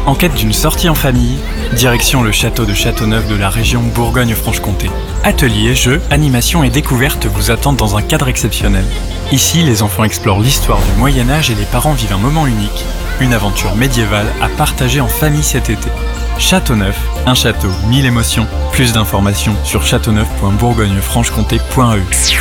En quête d'une sortie en famille, direction le château de Châteauneuf de la région Bourgogne-Franche-Comté. Ateliers, jeux, animations et découvertes vous attendent dans un cadre exceptionnel. Ici, les enfants explorent l'histoire du Moyen-Âge et les parents vivent un moment unique, une aventure médiévale à partager en famille cet été. Châteauneuf, un château, 1000 émotions. Plus d'informations sur châteauneuf.bourgognefranchecomté.eu.